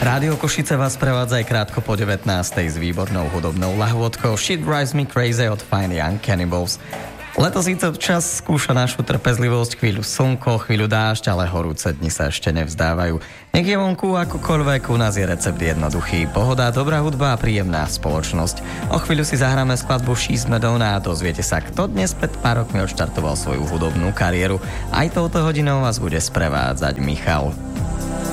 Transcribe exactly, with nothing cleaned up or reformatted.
Rádio Košice vás prevádza aj krátko po devätnástej s výbornou hudobnou lahôdkou Shit Drives Me Crazy od Fine Young Cannibals. Leto síce čas skúša našu trpezlivosť, chvíľu slnko, chvíľu dážď, ale horúce dni sa ešte nevzdávajú. Nech je vonku akokoľvek, u nás je recept jednoduchý. Pohoda, dobrá hudba a príjemná spoločnosť. O chvíľu si zahráme skladbu She's Madonna a dozviete sa, kto dnes pred pár rokmi odštartoval svoju hudobnú kariéru. Aj touto hodinou vás bude sprevádzať Michal.